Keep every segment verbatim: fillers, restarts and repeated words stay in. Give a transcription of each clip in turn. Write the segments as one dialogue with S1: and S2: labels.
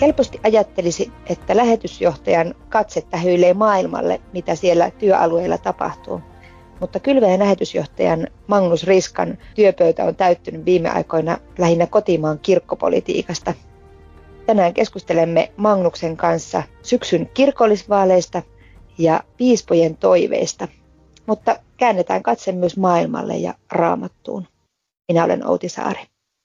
S1: Helposti ajattelisi, että lähetysjohtajan katse tähyilee maailmalle, mitä siellä työalueilla tapahtuu. Mutta kylväjän lähetysjohtajan Magnus Riskan työpöytä on täyttynyt viime aikoina lähinnä kotimaan kirkkopolitiikasta. Tänään keskustelemme Magnuksen kanssa syksyn kirkollisvaaleista ja piispojen toiveista. Mutta käännetään katse myös maailmalle ja Raamattuun. Minä olen Outi Saari.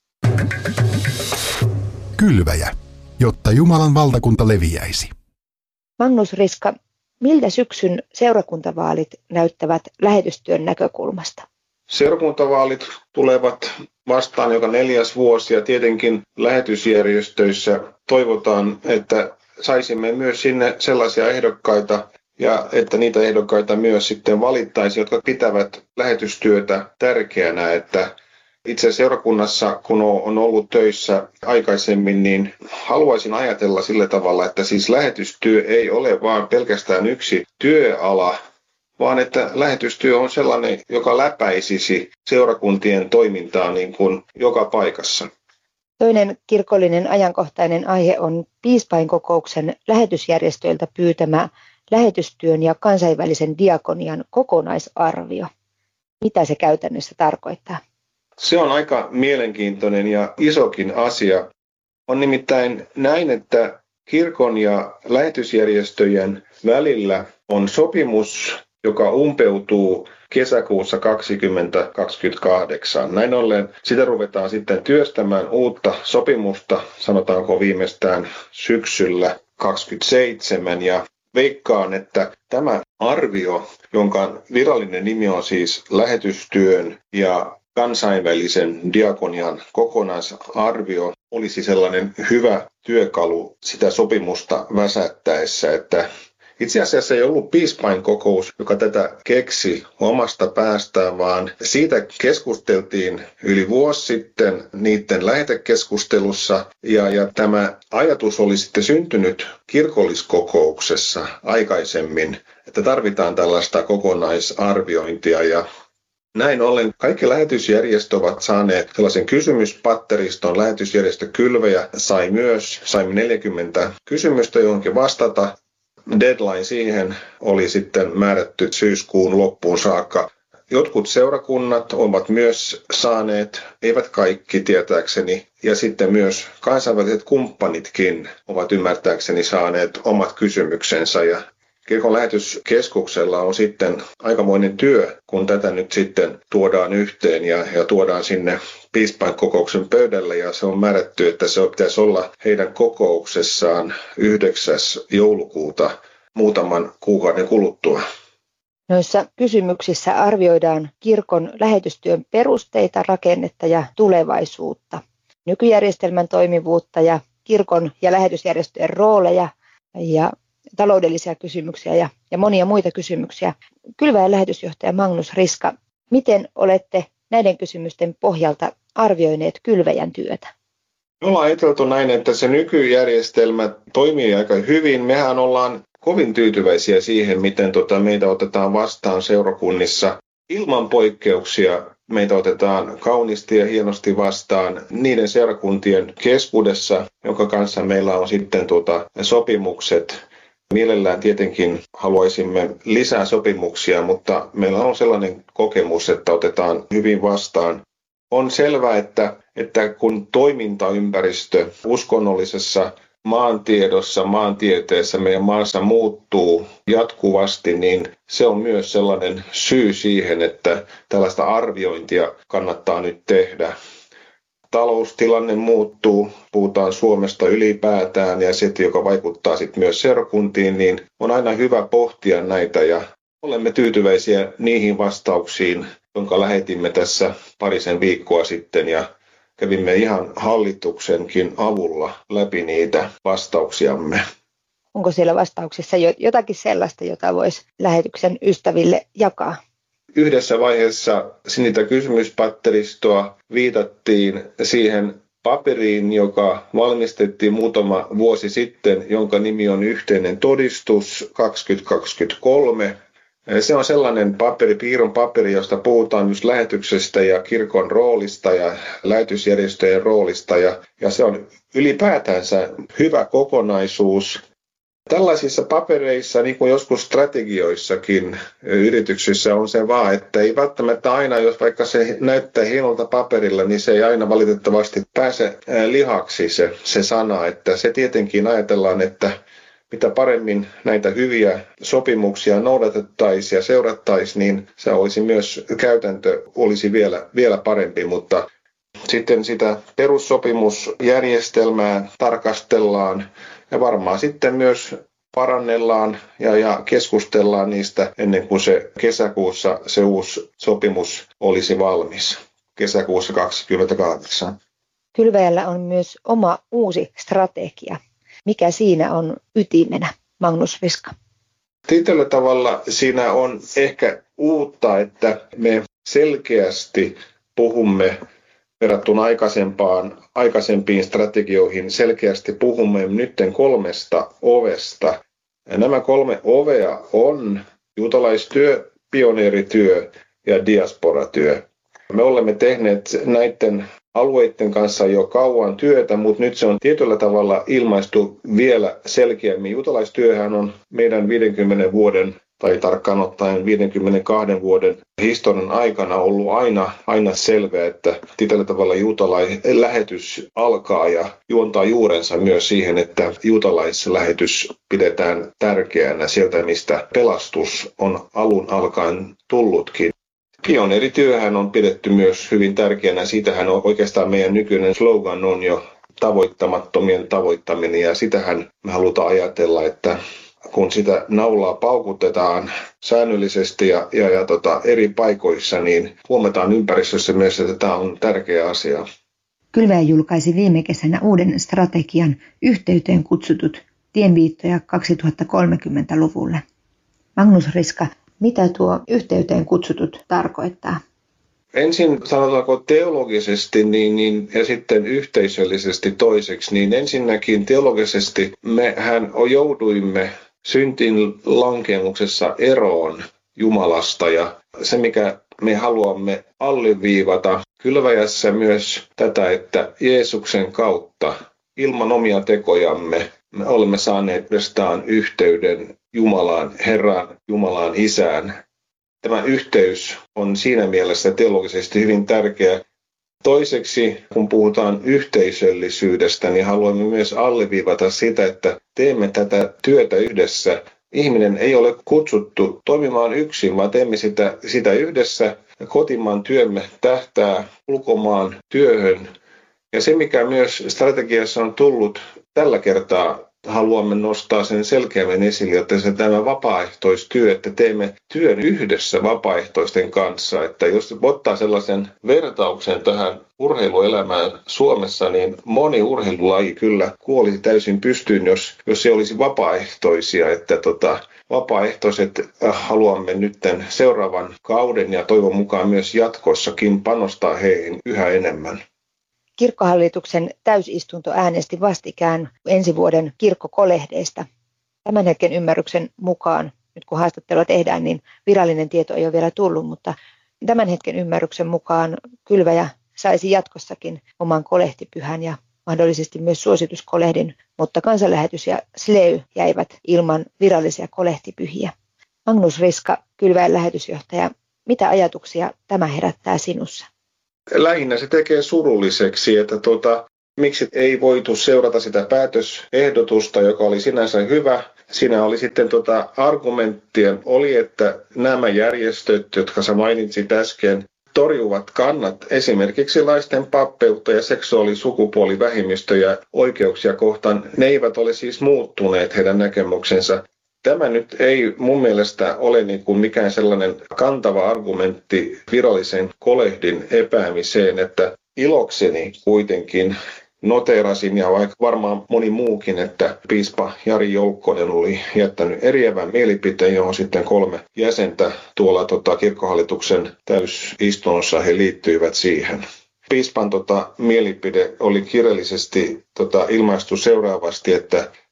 S2: Kylväjä, jotta Jumalan valtakunta leviäisi.
S1: Magnus Riska, miltä syksyn seurakuntavaalit näyttävät lähetystyön näkökulmasta?
S3: Seurakuntavaalit tulevat vastaan joka neljäs vuosi ja tietenkin lähetysjärjestöissä toivotaan, että saisimme myös sinne sellaisia ehdokkaita ja että niitä ehdokkaita myös sitten valittaisiin, jotka pitävät lähetystyötä tärkeänä, että itse seurakunnassa, kun on ollut töissä aikaisemmin, niin haluaisin ajatella sillä tavalla, että siis lähetystyö ei ole vaan pelkästään yksi työala, vaan että lähetystyö on sellainen, joka läpäisisi seurakuntien toimintaa niin kuin joka paikassa.
S1: Toinen kirkollinen ajankohtainen aihe on piispainkokouksen lähetysjärjestöiltä pyytämä lähetystyön ja kansainvälisen diakonian kokonaisarvio. Mitä se käytännössä tarkoittaa?
S3: Se on aika mielenkiintoinen ja isokin asia. On nimittäin näin, että kirkon ja lähetysjärjestöjen välillä on sopimus, joka umpeutuu kesäkuussa kaksituhattakaksikymmentäkahdeksan. Näin ollen sitä ruvetaan sitten työstämään uutta sopimusta, sanotaanko viimeistään syksyllä kaksikymmentäseitsemän. Ja veikkaan, että tämä arvio, jonka virallinen nimi on siis lähetystyön ja kansainvälisen diakonian kokonaisarvio, olisi sellainen hyvä työkalu sitä sopimusta väsättäessä, että itse asiassa ei ollut piispainkokous, joka tätä keksi omasta päästään, vaan siitä keskusteltiin yli vuosi sitten niiden lähetekeskustelussa. Ja, ja tämä ajatus oli sitten syntynyt kirkolliskokouksessa aikaisemmin, että tarvitaan tällaista kokonaisarviointia. Ja näin ollen kaikki lähetysjärjestöt ovat saaneet sellaisen kysymyspatteriston. Lähetysjärjestö Kylväjä sai myös, saimme neljäkymmentä kysymystä johonkin vastata. Deadline siihen oli sitten määrätty syyskuun loppuun saakka. Jotkut seurakunnat ovat myös saaneet, eivät kaikki tietääkseni, ja sitten myös kansainväliset kumppanitkin ovat ymmärtääkseni saaneet omat kysymyksensä. Ja kirkon lähetyskeskuksella on sitten aikamoinen työ, kun tätä nyt sitten tuodaan yhteen ja, ja tuodaan sinne piispainkokouksen pöydälle. Ja se on määrätty, että se pitäisi olla heidän kokouksessaan yhdeksäs joulukuuta muutaman kuukauden kuluttua.
S1: Noissa kysymyksissä arvioidaan kirkon lähetystyön perusteita, rakennetta ja tulevaisuutta, nykyjärjestelmän toimivuutta ja kirkon ja lähetysjärjestöjen rooleja ja taloudellisia kysymyksiä ja, ja monia muita kysymyksiä. Kylväjän lähetysjohtaja Magnus Riska, miten olette näiden kysymysten pohjalta arvioineet Kylväjän työtä?
S3: Me ollaan ajateltu näin, että se nykyjärjestelmä toimii aika hyvin. Mehän ollaan kovin tyytyväisiä siihen, miten tota meitä otetaan vastaan seurakunnissa. Ilman poikkeuksia meitä otetaan kauniisti ja hienosti vastaan niiden seurakuntien keskuudessa, jonka kanssa meillä on sitten tota sopimukset. Mielellään tietenkin haluaisimme lisää sopimuksia, mutta meillä on sellainen kokemus, että otetaan hyvin vastaan. On selvää, että, että kun toimintaympäristö uskonnollisessa maantiedossa, maantieteessä meidän maassa muuttuu jatkuvasti, niin se on myös sellainen syy siihen, että tällaista arviointia kannattaa nyt tehdä. Taloustilanne muuttuu, puhutaan Suomesta ylipäätään ja se, joka vaikuttaa sitten myös seurakuntiin, niin on aina hyvä pohtia näitä ja olemme tyytyväisiä niihin vastauksiin, jonka lähetimme tässä parisen viikkoa sitten ja kävimme ihan hallituksenkin avulla läpi niitä vastauksiamme.
S1: Onko siellä vastauksissa jotakin sellaista, jota voisi lähetyksen ystäville jakaa?
S3: Yhdessä vaiheessa niitä kysymyspatteristoa viitattiin siihen paperiin, joka valmistettiin muutama vuosi sitten, jonka nimi on Yhteinen todistus kaksituhattakaksikymmentäkolme. Se on sellainen paperi, piirron paperi, josta puhutaan just lähetyksestä ja kirkon roolista ja lähetysjärjestöjen roolista. Ja, ja se on ylipäätänsä hyvä kokonaisuus. Tällaisissa papereissa, niin kuin joskus strategioissakin yrityksissä on se vaan, että ei välttämättä aina, jos vaikka se näyttää hienolta paperilla, niin se ei aina valitettavasti pääse lihaksi se, se sana. Että se tietenkin ajatellaan, että mitä paremmin näitä hyviä sopimuksia noudatettaisiin ja seurattaisiin, niin se olisi myös käytäntö olisi vielä, vielä parempi, mutta sitten sitä perussopimusjärjestelmää tarkastellaan ja varmaan sitten myös parannellaan ja, ja keskustellaan niistä ennen kuin se kesäkuussa se uusi sopimus olisi valmis, kesäkuussa kaksikymmentäkahdeksan.
S1: Kylväjällä on myös oma uusi strategia. Mikä siinä on ytimenä, Magnus Riska?
S3: Tietyllä tavalla siinä on ehkä uutta, että me selkeästi puhumme verrattuna aikaisempaan, aikaisempiin strategioihin, selkeästi puhumme nytten kolmesta ovesta. Ja nämä kolme ovea on juutalaistyö, pioneerityö ja diasporatyö. Me olemme tehneet näiden alueiden kanssa jo kauan työtä, mutta nyt se on tietyllä tavalla ilmaistu vielä selkeämmin. Juutalaistyöhän on meidän viidenkymmenen vuoden tai tarkkaan ottaen viidenkymmenenkahden vuoden historian aikana ollut aina, aina selvää, että tietyllä tavalla juutalaislähetys alkaa ja juontaa juurensa myös siihen, että juutalaislähetys pidetään tärkeänä sieltä, mistä pelastus on alun alkaen tullutkin. Pioneerityöhän on pidetty myös hyvin tärkeänä. Siitähän on oikeastaan meidän nykyinen slogan on jo tavoittamattomien tavoittaminen ja sitähän me halutaan ajatella, että kun sitä naulaa paukutetaan säännöllisesti ja, ja, ja tota, eri paikoissa, niin huomataan ympäristössä myös, että tämä on tärkeä asia.
S1: Kylväjä julkaisi viime kesänä uuden strategian Yhteyteen kutsutut tienviittoja kaksituhattakolmekymmentäluvulle. Magnus Riska, mitä tuo Yhteyteen kutsutut tarkoittaa?
S3: Ensin sanotaanko teologisesti niin, niin, ja sitten yhteisöllisesti toiseksi, niin ensinnäkin teologisesti mehän jouduimme syntin lankemuksessa eroon Jumalasta ja se mikä me haluamme alleviivata Kylväjässä myös tätä, että Jeesuksen kautta ilman omia tekojamme me olemme saaneet myöstään yhteyden Jumalaan, Herran Jumalaan Isään. Tämä yhteys on siinä mielessä teologisesti hyvin tärkeä. Toiseksi, kun puhutaan yhteisöllisyydestä, niin haluamme myös alleviivata sitä, että teemme tätä työtä yhdessä. Ihminen ei ole kutsuttu toimimaan yksin, vaan teemme sitä, sitä yhdessä. Kotimaan työmme tähtää ulkomaan työhön. Ja se, mikä myös strategiassa on tullut tällä kertaa, haluamme nostaa sen selkeämmin esille, että se tämä vapaaehtoistyö, että teemme työn yhdessä vapaaehtoisten kanssa. Että jos ottaa sellaisen vertauksen tähän urheiluelämään Suomessa, niin moni urheilulaji kyllä kuolisi täysin pystyyn, jos, jos se olisi vapaaehtoisia. Että tota, vapaaehtoiset haluamme nyt seuraavan kauden ja toivon mukaan myös jatkossakin panostaa heihin yhä enemmän.
S1: Kirkkohallituksen täysistunto äänesti vastikään ensi vuoden kirkkokolehdeista. Tämän hetken ymmärryksen mukaan, nyt kun haastattelua tehdään, niin virallinen tieto ei ole vielä tullut, mutta tämän hetken ymmärryksen mukaan Kylväjä saisi jatkossakin oman kolehtipyhän ja mahdollisesti myös suosituskolehdin, mutta kansanlähetys ja S L E Y jäivät ilman virallisia kolehtipyhiä. Magnus Riska, Kylväjän lähetysjohtaja, mitä ajatuksia tämä herättää sinussa?
S3: Lähinnä se tekee surulliseksi, että tuota, miksi ei voitu seurata sitä päätösehdotusta, joka oli sinänsä hyvä. Siinä oli sitten tuota, argumenttien oli, että nämä järjestöt, jotka sä mainitsit äsken, torjuvat kannat esimerkiksi laisten pappeutta ja seksuaali- ja sukupuolivähemmistöjä oikeuksia kohtaan. Ne eivät ole siis muuttuneet heidän näkemyksensä. Tämä nyt ei mun mielestä ole niin kuin mikään sellainen kantava argumentti virallisen kolehdin epäämiseen, että ilokseni kuitenkin noteerasin ja vaikka varmaan moni muukin, että piispa Jari Joukkonen oli jättänyt eriävän mielipiteen, johon sitten kolme jäsentä tuolla tota, kirkkohallituksen täysistunnossa he liittyivät siihen. Piispan tota, mielipide oli kirjallisesti tota, ilmaistu seuraavasti, että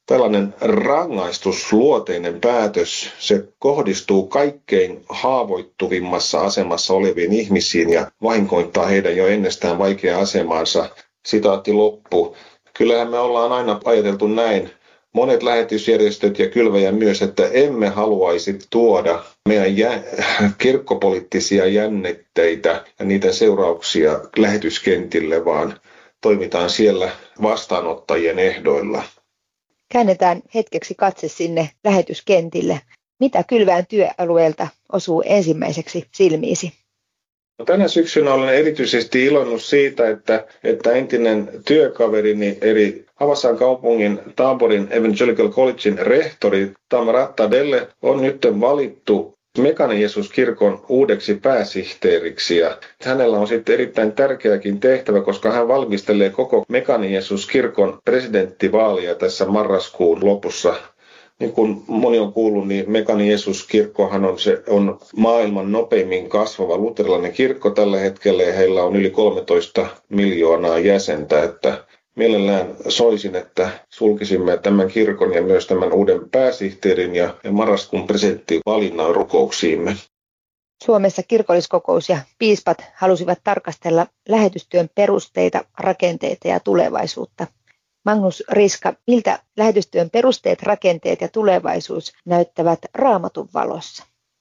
S3: tällainen rangaistusluoteinen päätös, se kohdistuu kaikkein haavoittuvimmassa asemassa oleviin ihmisiin ja vahingoittaa heidän jo ennestään vaikeaa asemaansa. Sitaatti loppu. Kyllähän me ollaan aina ajateltu näin, monet lähetysjärjestöt ja kylväjä myös, että emme haluaisi tuoda meidän jä- kirkkopoliittisia jännitteitä ja niitä seurauksia lähetyskentille, vaan toimitaan siellä vastaanottajien ehdoilla.
S1: Käännetään hetkeksi katse sinne lähetyskentille. Mitä kylväjän työalueelta osuu ensimmäiseksi silmiisi?
S3: No, tänä syksynä olen erityisesti iloinnut siitä, että, että entinen työkaverini eri Havassan kaupungin Taborin Evangelical Collegein rehtori Tamara Tadelle on nyt valittu Mekani Jeesus-kirkon uudeksi pääsihteeriksi. Ja hänellä on sitten erittäin tärkeäkin tehtävä, koska hän valmistelee koko Mekani Jeesus-kirkon presidenttivaalia tässä marraskuun lopussa. Niin kuin moni on kuullut, niin Mekani Jeesus-kirkkohan on, se, on maailman nopeimmin kasvava luterilainen kirkko tällä hetkellä ja heillä on yli kolmetoista miljoonaa jäsentä. Että mielellään soisin, että sulkisimme tämän kirkon ja myös tämän uuden pääsihteerin ja, ja marraskuun presidenttivalinnan rukouksiimme.
S1: Suomessa kirkolliskokous ja piispat halusivat tarkastella lähetystyön perusteita, rakenteita ja tulevaisuutta. Magnus Riska, miltä lähetystyön perusteet, rakenteet ja tulevaisuus näyttävät Raamatun valossa?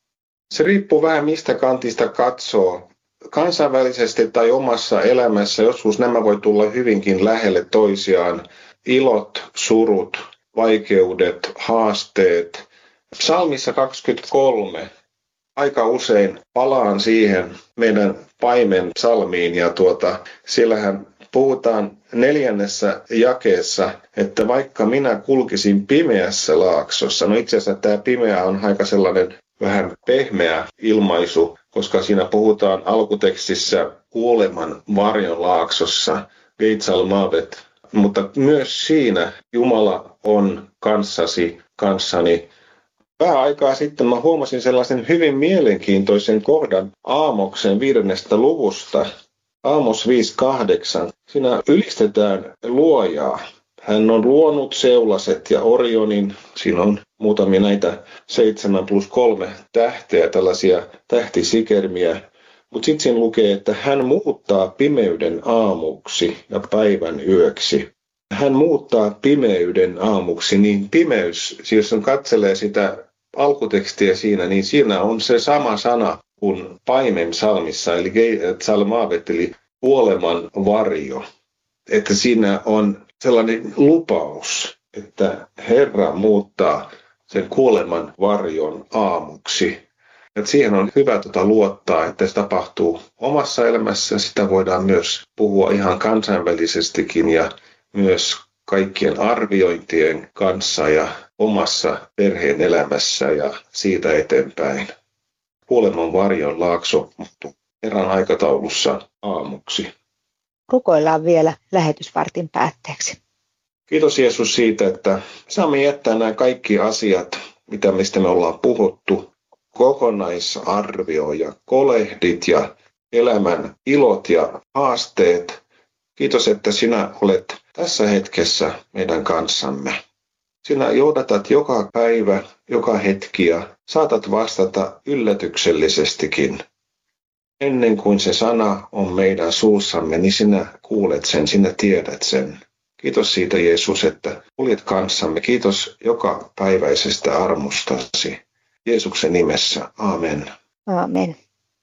S3: Se riippuu vähän mistä kantista katsoo. Kansainvälisesti tai omassa elämässä joskus nämä voi tulla hyvinkin lähelle toisiaan. Ilot, surut, vaikeudet, haasteet. Psalmissa kaksikymmentäkolme. Aika usein palaan siihen meidän paimen psalmiin ja tuota, siellähän puhutaan neljännessä jakeessa, että vaikka minä kulkisin pimeässä laaksossa. No itse asiassa tämä pimeä on aika sellainen vähän pehmeä ilmaisu, koska siinä puhutaan alkutekstissä kuoleman varjon laaksossa, Veitsal Maavet. Mutta myös siinä Jumala on kanssasi, kanssani. Vähän aikaa sitten mä huomasin sellaisen hyvin mielenkiintoisen kohdan Aamoksen viidennestä luvusta. Aamos viisi kahdeksan. Siinä ylistetään luojaa. Hän on luonut seulaset ja Orionin. Siinä on muutamia näitä seitsemän plus kolme tähteä, tällaisia tähtisikermiä. Mutta sitten siinä lukee, että hän muuttaa pimeyden aamuksi ja päivän yöksi. Hän muuttaa pimeyden aamuksi, niin pimeys, siis jos katselee sitä alkutekstiä siinä, niin siinä on se sama sana kuin paimen psalmissa, eli psalmaavet, eli kuoleman varjo. Että siinä on sellainen lupaus, että Herra muuttaa sen kuoleman varjon aamuksi. Että siihen on hyvä tuota luottaa, että se tapahtuu omassa elämässä. Sitä voidaan myös puhua ihan kansainvälisestikin ja myös kaikkien arviointien kanssa ja omassa perheen elämässä ja siitä eteenpäin. Kuoleman varjon laakso muuttuu Herran aikataulussa aamuksi.
S1: Rukoillaan vielä lähetysvartin päätteeksi.
S3: Kiitos Jeesus siitä, että saamme jättää nämä kaikki asiat, mitä mistä me ollaan puhuttu, kokonaisarvio ja kolehdit ja elämän ilot ja haasteet. Kiitos, että sinä olet tässä hetkessä meidän kanssamme. Sinä johdatat joka päivä, joka hetki ja saatat vastata yllätyksellisestikin. Ennen kuin se sana on meidän suussamme, niin sinä kuulet sen, sinä tiedät sen. Kiitos siitä Jeesus, että kuljet kanssamme. Kiitos joka päiväisestä armostasi. Jeesuksen nimessä. Aamen.
S1: Aamen.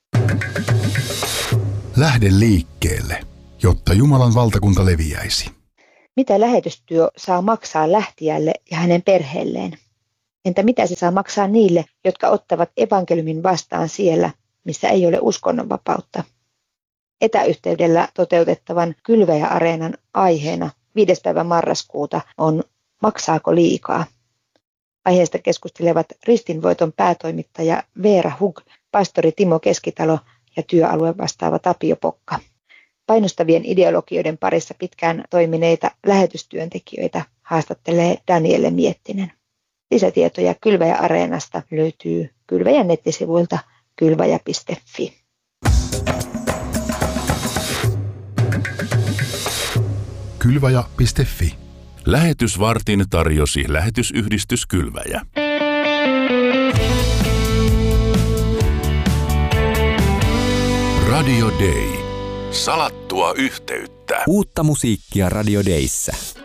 S2: Lähde liikkeelle, jotta Jumalan valtakunta leviäisi.
S1: Mitä lähetystyö saa maksaa lähtijälle ja hänen perheelleen? Entä mitä se saa maksaa niille, jotka ottavat evankeliumin vastaan siellä, missä ei ole uskonnonvapautta? Etäyhteydellä toteutettavan Kylväjä-areenan aiheena viides päivä marraskuuta on Maksaako liikaa? Aiheesta keskustelevat Ristinvoiton päätoimittaja Veera Hug, pastori Timo Keskitalo ja työalue vastaava Tapio Pokka. Painostavien ideologioiden parissa pitkään toimineita lähetystyöntekijöitä haastattelee Danielle Miettinen. Lisätietoja Kylväjä-areenasta löytyy Kylväjän nettisivuilta kylväjä piste fi.
S2: Kylväjä piste fi. Lähetysvartin tarjosi lähetysyhdistys Kylväjä. Radio Day. Salattua yhteyttä.
S4: Uutta musiikkia Radio Dayssä.